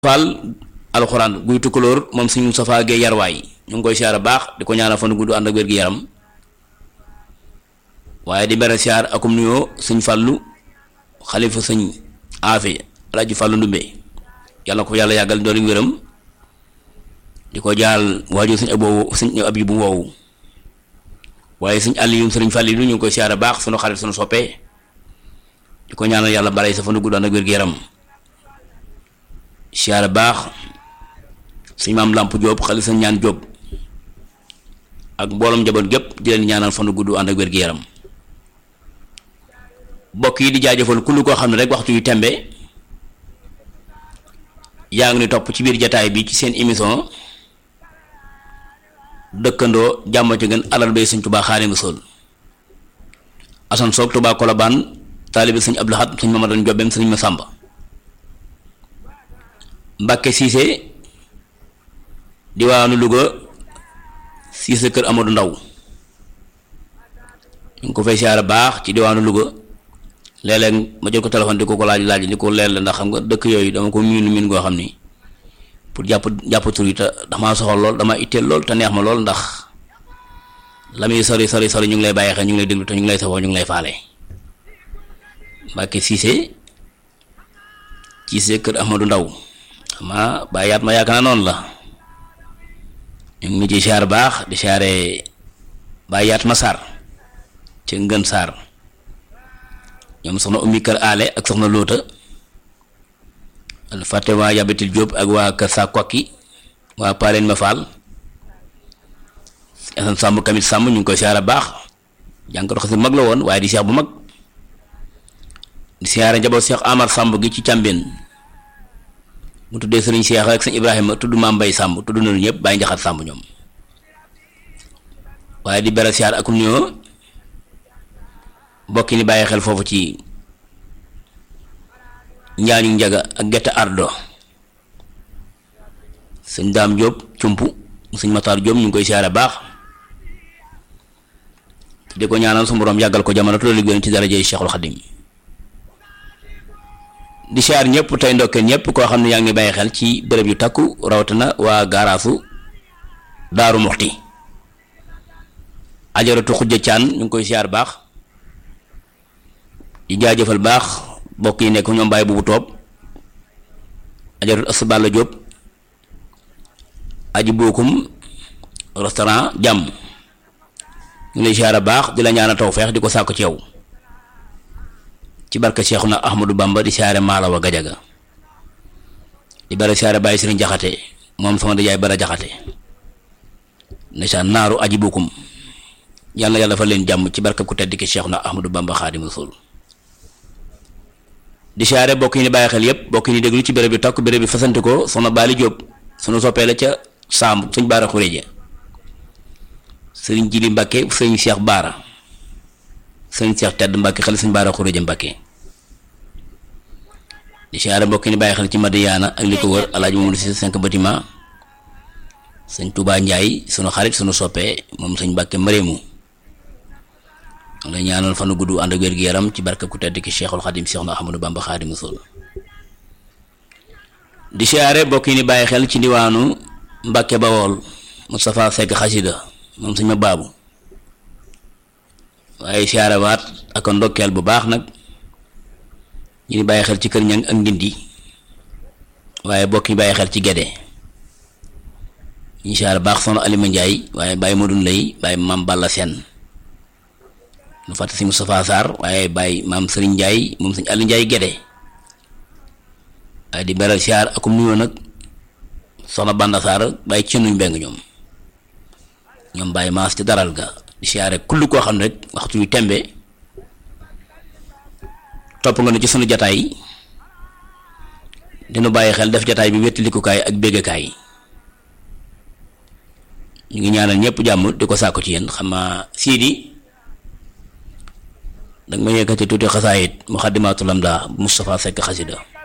Fall alxuraan guy tukkulóor moom suñu Moustapha Gueye yarwaay ñu ngi koy siyaar baax di ko ñaanal fan gudd ànd ak wér gi yaram waaye di beral siyaar akum nuyoo sëñ Fallu xalifa sëñ Afe Alaaji Fallu Ndumbe yàlla ko yàlla yàggal dooli wéram di ko jaal waajur sëñ ab yi bu woowu waaye sëñ Aliou sëriñ Fallilu ñu ngi koy siyaar baax sunu xarit sunu soppee di ko ñaanal yàlla balay sa fan gudd ànd ak wér gi yaram siyaar baax suñ maam Lamp Jóob xali sa ñaan Jóob ak mbooloom njaboot gépp di leen ñaanal fanu gudd ànd ak wér gi yaram mbokk yi di jaajëfal kullu koo xam ne rek waxtu yu tembe yaa ngi ni topp ci biir jataay bi ci seen émission dëkkandoo jàmm ci gën alal bay sëñ Tuubaa Xaadimu Rasuul Asan Soog Tuubaa Kolobaan taalibi sëñ Abdul Ahad sëñ Mamadan Jobem sëñ Masamba Mbàkke Siise diwaanu Louga Siise kër Amadou Ndaw ñu ngi ko fay siyaara baax ci diwaanu Louga léeg-léeg ma jël ko téléphone di ko laaj di ko leer la ndax xam nga dëkk yooyu dama ko miin goo xam ni pour jàpp tur yi te dama soxal lool dama itteel lool te neex ma lool ndax la muy sori ñu ngi lay bàyyi xel ñu ngi lay déglu te ñu ngi lay safoo ñu ngi lay faale Mbàkke Siise kër Amadou Ndaw ma bàyyaat ma yaakaar naa noonu la ñu ngi ci siyaar baax di siyaare bàyyaat ma Sarr ci Ngën Sarr ñoom soxna Ummi kër aale ak soxna Loota al fàtte waa Yabatil Jóob ak waa kër sa kokki waa Paaleen ma Faal Asan Sàmb Kamit Sàmb ñu ngi koy siyaare baax jànk dox si mag la woon waaye di seex bu mag di siyaare njaboot Seex Amar Sàmb gi ci Càmbeen mu tuddee sëriñ Seex ak sëñ Ibrahima tudd Maam Mbay Sàmb tudd nañu ñëpp bàyyi njaxat Sàmb ñoom waaye di beral siyaar akum nuyoo mbokki ni bàyyi xel foofu ci njaañu njaga ak gerte ardo sëñ Daam Jóob cumpu sëñ Mataar Jóob ñu ngi koy siyaare baax di ko ñaanal su boroom yàggal ko jamono tudda liggéey ci darajey Cheikhul Xadim di siyaar ñëpp tey ndokkeel ñëpp koo xam ne yaa ngi bàyyi xel ci bërëb yu takku rawatina waa gaaraasu Daaru Muxti ajaratu xujja caan ñu ngi koy siyaar baax di jaajëfal baax bokk yi nekk ñoom bàyyi bubu toob ajaratu asballa Jóob aji bookum restaurant jàmm ñu lay siyaar baax di la ñaanal tawfeex di ko sàkku ci yow ci barke Seexuna Ahmadu Bamba di siyaare Maalawa Gajaga di bare siyaare Baye Sëriñ Jaxate moom sama dajaay bara Jaxate ndeysaan naaru aji bukum yàlla fa leen jàmm ci barke ku tedd ki Seexuna Ahmadu Bamba Xaadimu Rasuul di siyaare bokk yi ni bàyyi xel yépp bokk yi ni déglu ci béréb bi takk béréb bi fasante ko soxna Baali Jóob sunu soppee la ca Saam suñ Baara Xureja sëriñ Jili Mbàkke sëriñ Seex Baara sëriñ Seex Tedd Mbàkke xel sëñ Baara Xureja Mbàkke di siyaare mbokk ni bàyyi xel ci Madiyaana ak li ko wër Alaaji Mamadou Si 5 bâtiment sëñ Touba Njaay sunu xarit sunu soppee moom sëñ Mbàkke Mareemu la ñaanal fanu gudd ànd ak wér gi yaram ci barke ku tedd ki Cheikhul Xadim Seexuna Ahmadu Bamba Xaadimu Rasuul di siyaare mbokk ni bàyyi xel ci diwaanu Mbàkke Bawol Moustapha Seck xasida moom sëñ ma baabu waaye siyaare waat ak ndokkeel bu baax nag ñu ni bàyyi xel ci kër ñang ak ndindi waaye bokk yi bàyyi xel ci Gédé ñu siyaare baax soxna Alima Njaay waaye bàyyi Modou Lay bàyyi maam Balla Sène nu fàtte si Moustapha Sarr waaye bàyyi maam Sëriñ Njaay moom sëñ Ali Njaay Gédé waaye di beral siyaar akum nuyoo nag soxna Banda Sarr bàyyi ci nuñ mbeng ñoom bàyyi maas ci daral ga di siyaare kullu koo xam ne rek waxtu yu tembe topp nga ne ci sunu jataay dina bàyyi xel def jataay bi wettilikukaay ak béggakaay ñu ngi ñaanal ñëpp jàmm di ko sàkku ci yéen xam nga Sidi danga ma yëkkati tuuti xasaayit Muxaddamatul Amdah Moustapha Seck xasida